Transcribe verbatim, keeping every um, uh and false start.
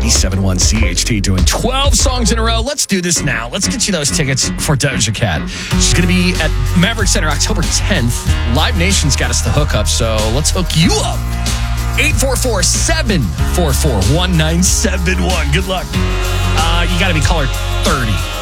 ninety-seven point one C H T doing twelve songs in a row. Let's do this now. Let's get you those tickets for Doja Cat. She's going to be at Maverick Center October tenth. Live Nation's got us the hookup, so let's hook you up. eight four four, seven four four, one nine seven one. Good luck. Uh, you got to be caller thirty.